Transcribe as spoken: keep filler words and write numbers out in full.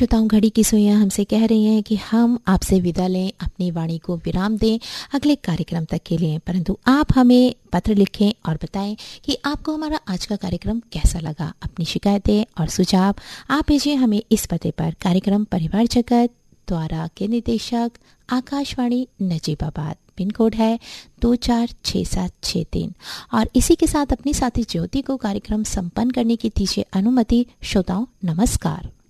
श्रोताओं, घड़ी की सुइयां हमसे कह रही हैं कि हम आपसे विदा लें, अपनी वाणी को विराम दें अगले कार्यक्रम तक के लिए। परंतु आप हमें पत्र लिखें और बताएं कि आपको हमारा आज का कार्यक्रम कैसा लगा। अपनी शिकायतें और सुझाव आप भेजिए हमें इस पते पर। कार्यक्रम परिवार जगत द्वारा के निदेशक आकाशवाणी नजीबाबाद, पिन कोड है दो चार छः सात छः तीन। और इसी के साथ अपनी साथी ज्योति को कार्यक्रम संपन्न करने की दीजिए अनुमति। श्रोताओं, नमस्कार।